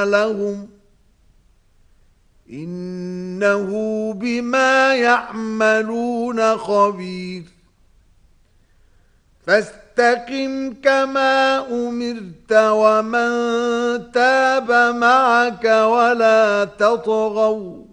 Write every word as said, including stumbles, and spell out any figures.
لهم إنه بما يعملون خبير فاستقم كما أمرت ومن تاب معك ولا تطغوا